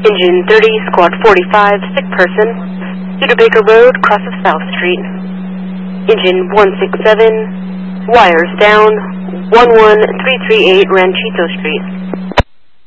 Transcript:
Engine 30, Squad 45, sick person, Studebaker Road, cross of South Street. Engine 167, wires down, 11338 Ranchito Street.